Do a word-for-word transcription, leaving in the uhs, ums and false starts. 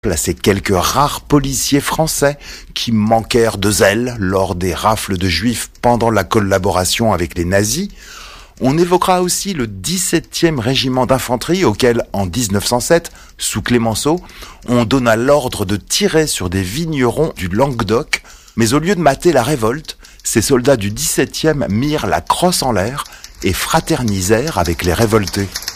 ces quelques rares policiers français qui manquèrent de zèle lors des rafles de juifs pendant la collaboration avec les nazis. On évoquera aussi le dix-septième régiment d'infanterie auquel, en dix-neuf cent sept, sous Clémenceau, on donna l'ordre de tirer sur des vignerons du Languedoc. Mais au lieu de mater la révolte, ces soldats du dix-septième mirent la crosse en l'air et fraternisèrent avec les révoltés.